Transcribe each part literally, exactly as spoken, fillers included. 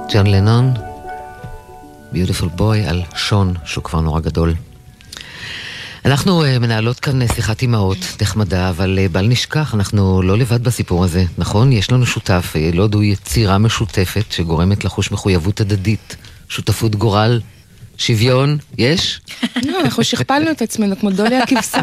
ג'ון לנון, Beautiful Boy, על שון, שהוא כבר נורא גדול. אנחנו uh, מנהלות כאן שיחת אימהות נחמדה, אבל uh, בל נשכח, אנחנו לא לבד בסיפור הזה, נכון? יש לנו שותף, ילוד הוא יצירה משותפת שגורמת לחוש מחויבות הדדית, שותפות גורל, שוויון, יש? לא, אנחנו שכפלנו את עצמנו כמו דולי הכבשה.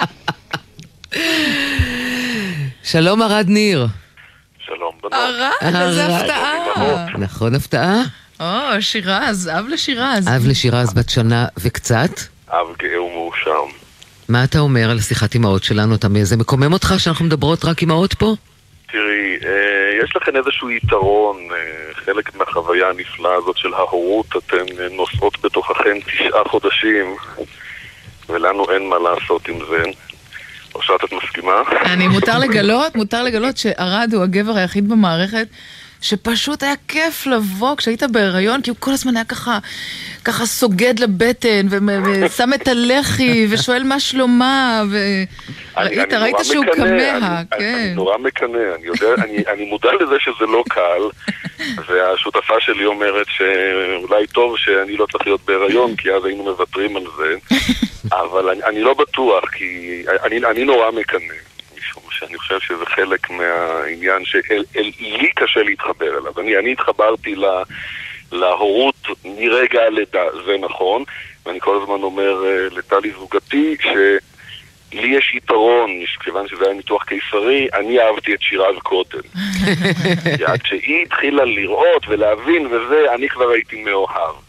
שלום ארד ניר. שלום בנות. ארד, איזה הפתעה. נכון, הפתעה? או, שירז, אב לשירז. אב לשירז בת שנה וקצת. אב גאה ומאושר. מה אתה אומר על שיחת אימהות שלנו? זה מקומם אותך שאנחנו מדברות רק אימהות פה? תראי, יש לכן איזשהו יתרון, חלק מהחוויה הנפלאה הזאת של ההורות, אתן נוסעות בתוככן תשעה חודשים, ולנו אין מה לעשות עם זה. או שאת את מסכימה? אני מותר לגלות, מותר לגלות שארד הוא הגבר היחיד במערכת שפשוט היה כיף לבוא כשהיית בהיריון, כי הוא כל הזמן היה ככה, ככה סוגד לבטן, ושם את הלחי, ושואל מה שלומה, וראית, ראית שהוא כמה, כן. אני נורא מקנה, אני יודע, אני מודע לזה שזה לא קל, והשותפה שלי אומרת שאולי טוב שאני לא צריך להיות בהיריון, כי אז היינו מוותרים על זה, אבל אני לא בטוח, כי אני נורא מקנה. שאני חושב שזה חלק מהעניין שלי קשה להתחבר אליו. אני, אני התחברתי לה, להורות מרגע הלידה, זה נכון, ואני כל הזמן אומר לטלי זוגתי שלי יש יתרון, כיוון שזה היה ניתוח קיסרי, אני אהבתי את שירז קודם. עד שהיא התחילה לראות ולהבין וזה, אני כבר הייתי מאוהב.